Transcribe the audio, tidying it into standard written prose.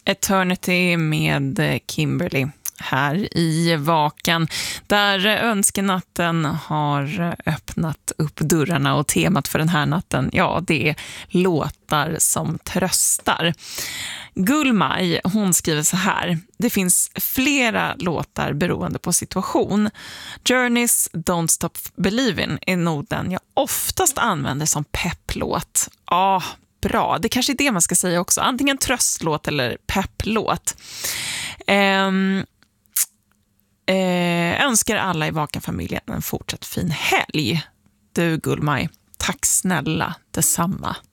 Eternity med Kimberly här i Vakan, där önskenatten har öppnat upp dörrarna, och temat för den här natten, ja, det är låtar som tröstar. Gullmaj, hon skriver så här: det finns flera låtar beroende på situation. Journeys Don't Stop Believin' är nog den jag oftast använder som pepplåt. Ja, bra. Det kanske är det man ska säga också. Antingen tröstlåt eller pepplåt. Önskar alla i Vakan-familjen en fortsatt fin helg. Du Gullmaj, tack snälla, detsamma.